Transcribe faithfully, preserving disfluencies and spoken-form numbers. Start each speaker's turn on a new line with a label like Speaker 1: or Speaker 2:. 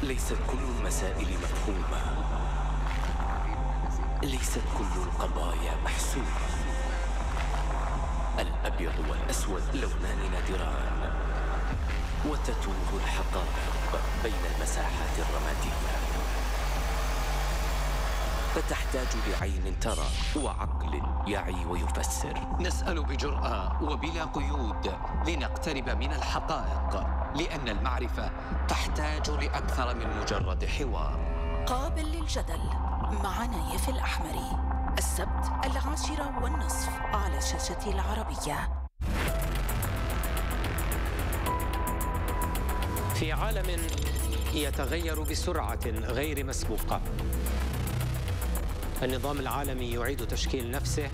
Speaker 1: ليست كل المسائل مفهومة، ليست كل القضايا محسومة. الأبيض والأسود لونان نادران، وتتوه الحقائق بين المساحات الرمادية، فتحتاج لعين ترى وعقل يعي ويفسر.
Speaker 2: نسأل بجرأة وبلا قيود لنقترب من الحقائق، لأن المعرفة تحتاج لأكثر من مجرد حوار.
Speaker 3: قابل للجدل مع نايف الأحمري، السبت العاشرة والنصف على شاشة العربية.
Speaker 4: في عالم يتغير بسرعة غير مسبوقة، النظام العالمي يعيد تشكيل نفسه